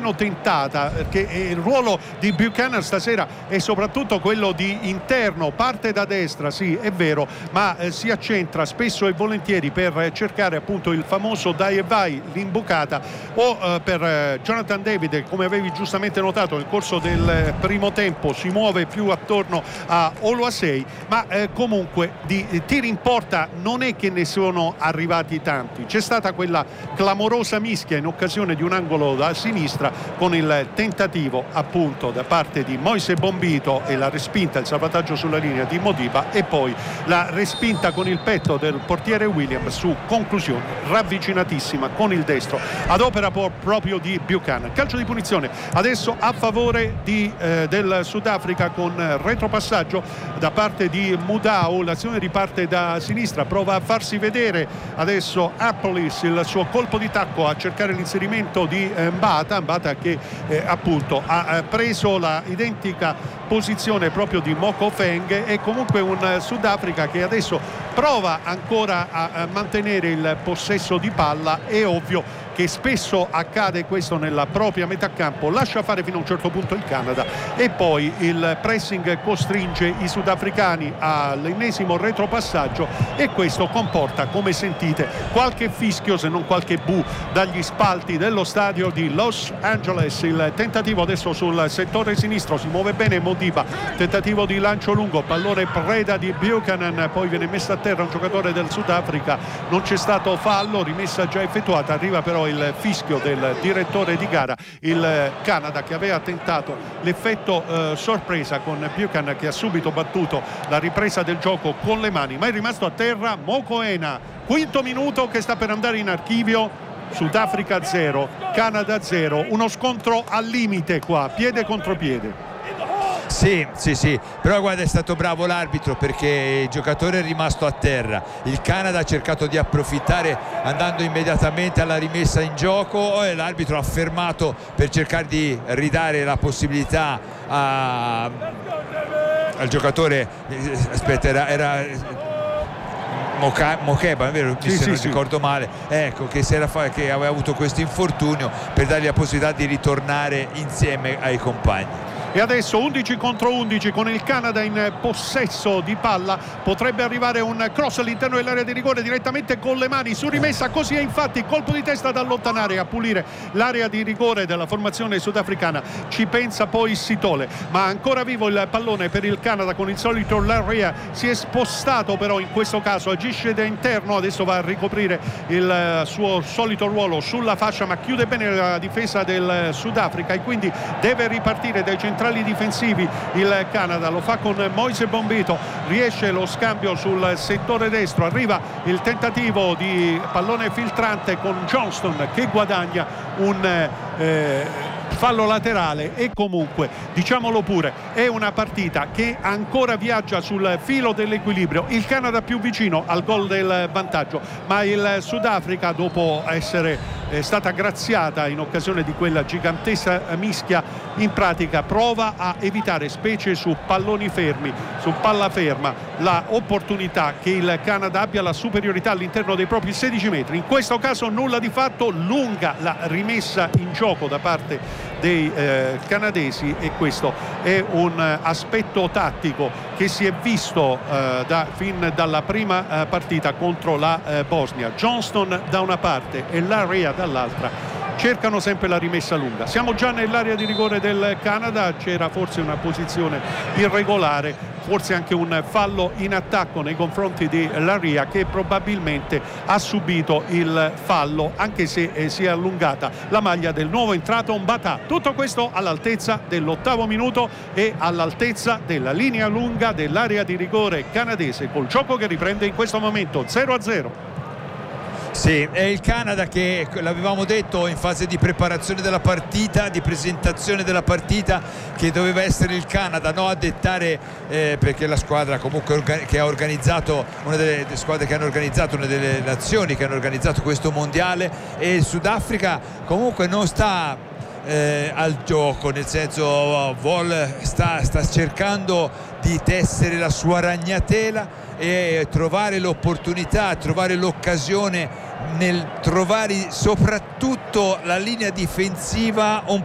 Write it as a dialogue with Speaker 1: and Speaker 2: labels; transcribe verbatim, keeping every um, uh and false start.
Speaker 1: meno tentata, perché il ruolo di Buchanan stasera è soprattutto quello di interno, parte da destra, sì è vero, ma eh, si accentra spesso e volentieri per cercare appunto il famoso dai e vai, l'imbucata, o eh, per eh, Jonathan David, come avevi giustamente notato nel corso del primo tempo si muove più attorno a Oluwasei, ma eh, comunque di eh, tiri in porta non è che ne sono arrivati tanti. C'è stata quella clamorosa mischia in occasione di un angolo da sinistra con il tentativo appunto da parte di Moise Bombito e la respinta, il salvataggio sulla linea di Modiba, e poi la respinta con il petto del portiere Williams su conclusione ravvicinatissima con il destro ad opera proprio di Buchanan. Calcio di punizione adesso a favore di, eh, del Sudafrica con retropassaggio da parte di Mudau. L'azione riparte da sinistra, prova a farsi vedere adesso Appolis, il suo colpo di tacco a cercare l'inserimento di eh, Mbata Mbata che eh, appunto ha eh, preso la identica posizione proprio di Moko Feng. E comunque un eh, Sudafrica che adesso prova ancora a, a mantenere il possesso di palla. È ovvio che spesso accade questo nella propria metà campo, lascia fare fino a un certo punto il Canada e poi il pressing costringe i sudafricani all'ennesimo retropassaggio, e questo comporta, come sentite, qualche fischio se non qualche bu dagli spalti dello stadio di Los Angeles. Il tentativo adesso sul settore sinistro, si muove bene Modiba, tentativo di lancio lungo, pallone preda di Buchanan, poi viene messa a terra un giocatore del Sudafrica, non c'è stato fallo, rimessa già effettuata, arriva però il fischio del direttore di gara. Il Canada che aveva tentato l'effetto eh, sorpresa con Buchanan che ha subito battuto la ripresa del gioco con le mani, ma è rimasto a terra Mokoena. Quinto minuto che sta per andare in archivio. Sudafrica zero, Canada zero, uno scontro al limite qua, piede contro piede.
Speaker 2: Sì, sì, sì, però guarda, è stato bravo l'arbitro perché il giocatore è rimasto a terra. Il Canada ha cercato di approfittare andando immediatamente alla rimessa in gioco e l'arbitro ha fermato per cercare di ridare la possibilità a... al giocatore. Aspetta, era... era... Moka, Mokeba, è vero?
Speaker 1: Sì,
Speaker 2: se
Speaker 1: sì,
Speaker 2: non
Speaker 1: sì.
Speaker 2: ricordo male, ecco, che, si era fa- che aveva avuto questo infortunio, per dargli la possibilità di ritornare insieme ai compagni.
Speaker 1: E adesso undici contro undici con il Canada in possesso di palla, potrebbe arrivare un cross all'interno dell'area di rigore direttamente con le mani su rimessa, così è infatti colpo di testa da allontanare, a pulire l'area di rigore della formazione sudafricana, ci pensa poi Sitole, ma ancora vivo il pallone per il Canada con il solito Larrea, si è spostato però in questo caso, agisce da interno, adesso va a ricoprire il suo solito ruolo sulla fascia, ma chiude bene la difesa del Sudafrica e quindi deve ripartire dai centrali difensivi il Canada, lo fa con Moise Bombito, riesce lo scambio sul settore destro, arriva il tentativo di pallone filtrante con Johnston che guadagna un eh, fallo laterale. E comunque, diciamolo pure, è una partita che ancora viaggia sul filo dell'equilibrio, il Canada più vicino al gol del vantaggio, ma il Sudafrica, dopo essere è stata graziata in occasione di quella gigantesca mischia, in pratica prova a evitare, specie su palloni fermi, su palla ferma, la opportunità che il Canada abbia la superiorità all'interno dei propri sedici metri. In questo caso nulla di fatto, lunga la rimessa in gioco da parte dei eh, canadesi, e questo è un eh, aspetto tattico che si è visto eh, da, fin dalla prima eh, partita contro la eh, Bosnia. Johnston da una parte e Larrea dall'altra cercano sempre la rimessa lunga. Siamo già nell'area di rigore del Canada, c'era forse una posizione irregolare, forse anche un fallo in attacco nei confronti di Larrea, che probabilmente ha subito il fallo, anche se eh, si è allungata la maglia del nuovo entrato Mbata. Tutto questo all'altezza dell'ottavo minuto e all'altezza della linea lunga dell'area di rigore canadese, col gioco che riprende in questo momento zero a zero.
Speaker 2: Sì, è il Canada che, l'avevamo detto in fase di preparazione della partita, di presentazione della partita, che doveva essere il Canada, no, a dettare, eh, perché la squadra comunque orga- che ha organizzato, una delle squadre che hanno organizzato, una delle nazioni che hanno organizzato questo mondiale, e il Sudafrica comunque non sta eh, al gioco, nel senso vuol, sta, sta cercando di tessere la sua ragnatela e trovare l'opportunità, trovare l'occasione, nel trovare soprattutto la linea difensiva un